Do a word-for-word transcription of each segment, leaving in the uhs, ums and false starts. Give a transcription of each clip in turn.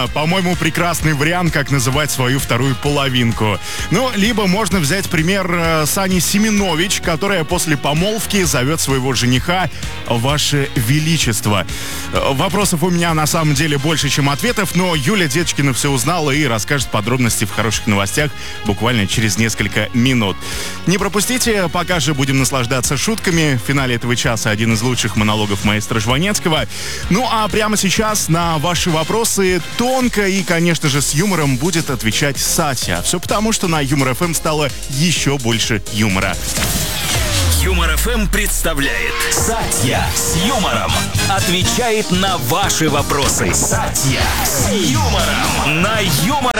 По-моему, прекрасный вариант, как называть свою вторую половинку. Ну, либо можно взять пример э, Сани Семенович, которая после помолвки зовет своего жениха «Ваше Величество». Э, Вопросов у меня на самом деле больше, чем ответов, но Юля Деточкина все узнала и расскажет подробности в хороших новостях буквально через несколько минут. Не пропустите, пока же будем наслаждаться шутками. В финале этого часа один из лучших монологов маэстро Жванецкого. Ну, а прямо сейчас на ваши вопросы тонко и, конечно же, с юмором будет отвечать Сатья. Все потому, что на Юмор ФМ стало еще больше юмора. Юмор ФМ представляет Сатья с юмором. Отвечает на ваши вопросы. Сатья с юмором на Юмор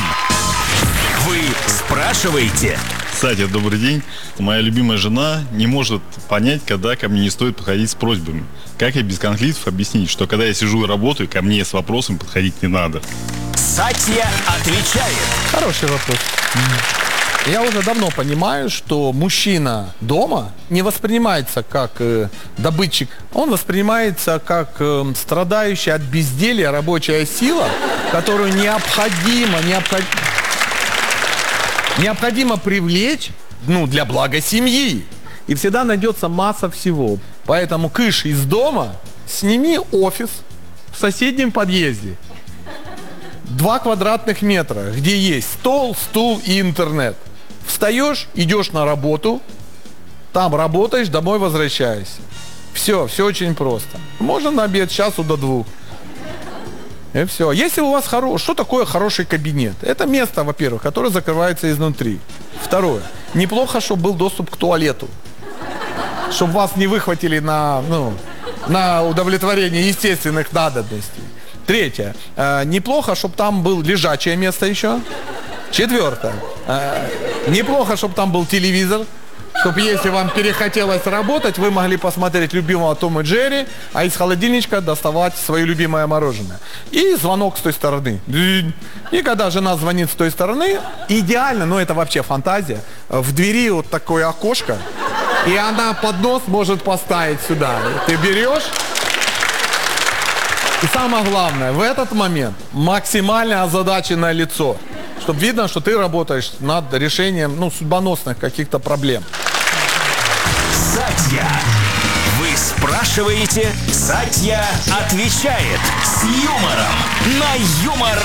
ФМ. Вы спрашиваете? Сатья, добрый день. Моя любимая жена не может понять, когда ко мне не стоит подходить с просьбами. Как ей без конфликтов объяснить, что когда я сижу и работаю, ко мне с вопросом подходить не надо? Сатья отвечает. Хороший вопрос. Я уже давно понимаю, что мужчина дома не воспринимается как э, добытчик. Он воспринимается как э, страдающая от безделья рабочая сила, которую необходимо, необходимо, необходимо привлечь, ну, для блага семьи. И всегда найдется масса всего. Поэтому кыш из дома, сними офис в соседнем подъезде. Два квадратных метра, где есть стол, стул и интернет. Встаешь, идешь на работу, там работаешь, домой возвращаешься. Все, все очень просто. Можно на обед с часу до двух. И все. Если у вас хороший, что такое хороший кабинет? Это место, во-первых, которое закрывается изнутри. Второе. Неплохо, чтобы был доступ к туалету. Чтобы вас не выхватили на, ну, на удовлетворение естественных надобностей. Третье. Э, неплохо, чтобы там было лежачее место еще. Четвертое. Э, неплохо, чтобы там был телевизор. Чтобы если вам перехотелось работать, вы могли посмотреть любимого Тома и Джерри, а из холодильничка доставать свое любимое мороженое. И звонок с той стороны. И когда жена звонит с той стороны, идеально, но это вообще фантазия, в двери вот такое окошко, и она поднос может поставить сюда. Ты берешь. И самое главное, в этот момент максимально озадаченное лицо, чтобы видно, что ты работаешь над решением, ну, судьбоносных каких-то проблем. Сатья. Вы спрашиваете, Сатья отвечает с юмором на Юмор